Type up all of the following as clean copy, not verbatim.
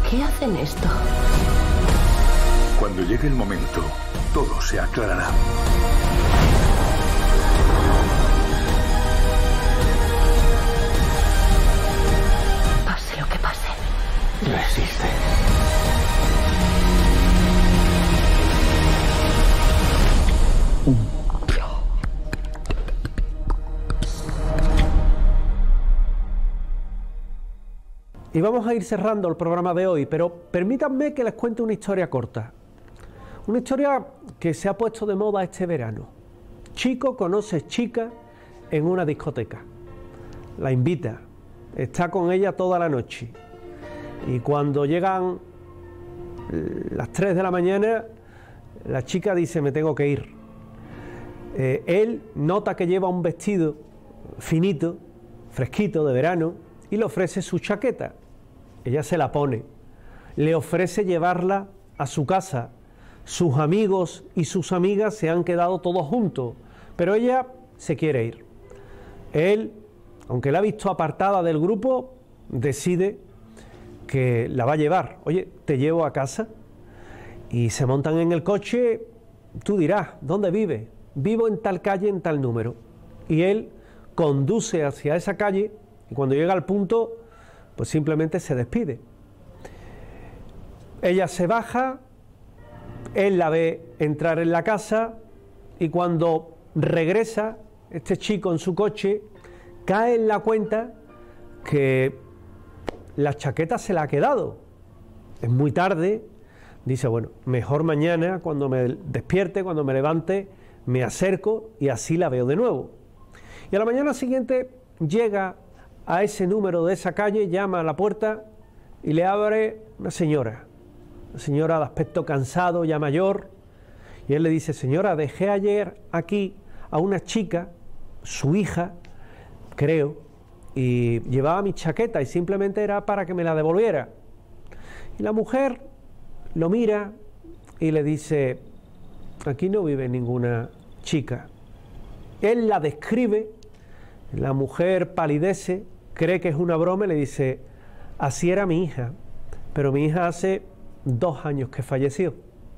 qué hacen esto? Cuando llegue el momento, todo se aclarará. Pase lo que pase. Resiste. Y vamos a ir cerrando el programa de hoy, pero permítanme que les cuente una historia corta. Una historia que se ha puesto de moda este verano. Chico conoce chica en una discoteca. La invita, está con ella toda la noche. Y cuando llegan las 3 de la mañana, la chica dice: me tengo que ir. Él nota que lleva un vestido finito, fresquito, de verano, y le ofrece su chaqueta. Ella se la pone, le ofrece llevarla a su casa. Sus amigos y sus amigas se han quedado todos juntos, pero ella se quiere ir. Él, aunque la ha visto apartada del grupo, decide que la va a llevar. Oye, te llevo a casa. Y se montan en el coche. Tú dirás, ¿dónde vive? Vivo en tal calle, en tal número. Y él conduce hacia esa calle y cuando llega al punto, pues simplemente se despide. Ella se baja, él la ve entrar en la casa y cuando regresa, este chico en su coche cae en la cuenta que la chaqueta se la ha quedado. Es muy tarde, dice: bueno, mejor mañana cuando me despierte, cuando me levante, me acerco y así la veo de nuevo. Y a la mañana siguiente llega a ese número de esa calle, llama a la puerta y le abre una señora de aspecto cansado, ya mayor, y él le dice: señora, dejé ayer aquí a una chica, su hija, creo, y llevaba mi chaqueta y simplemente era para que me la devolviera. Y la mujer lo mira y le dice: aquí no vive ninguna chica. Él la describe, la mujer palidece, cree que es una broma y le dice: así era mi hija, pero mi hija hace 2 años que falleció.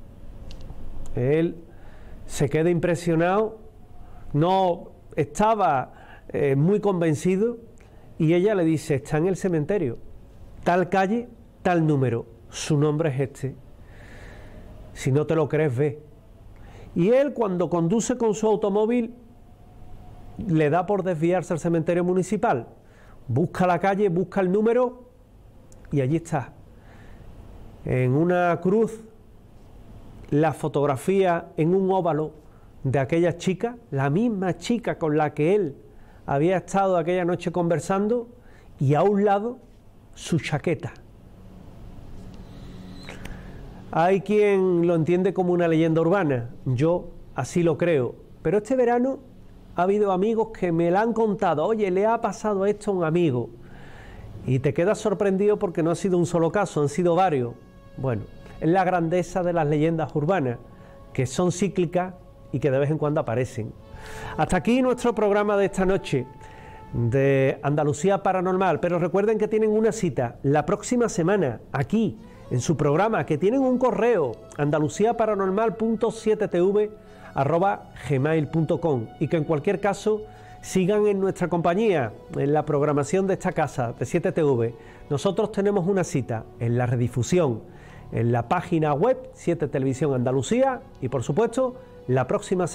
Él se queda impresionado, no estaba muy convencido, y ella le dice: está en el cementerio, tal calle, tal número, su nombre es este. Si no te lo crees, ve. Y él, cuando conduce con su automóvil, le da por desviarse al cementerio municipal. Busca la calle, busca el número y allí está. En una cruz, la fotografía en un óvalo de aquella chica, la misma chica con la que él había estado aquella noche conversando, y a un lado su chaqueta. Hay quien lo entiende como una leyenda urbana, yo así lo creo, pero este verano ha habido amigos que me la han contado: oye, le ha pasado esto a un amigo, y te quedas sorprendido porque no ha sido un solo caso, han sido varios. Bueno, es la grandeza de las leyendas urbanas, que son cíclicas y que de vez en cuando aparecen. Hasta aquí nuestro programa de esta noche de Andalucía Paranormal, pero recuerden que tienen una cita la próxima semana aquí en su programa, que tienen un correo andaluciaparanormal.7tv@gmail.com, y que en cualquier caso sigan en nuestra compañía, en la programación de esta casa de 7TV. Nosotros tenemos una cita en la redifusión, en la página web 7 Televisión Andalucía, y por supuesto la próxima semana